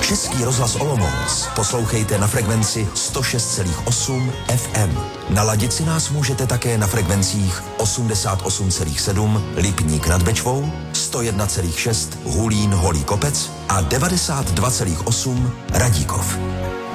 Český rozhlas Olomouc poslouchejte na frekvenci 106,8 FM. Naladit si nás můžete také na frekvencích 88,7 Lipník nad Bečvou, 101,6 Hulín Holý Kopec a 92,8 Radíkov.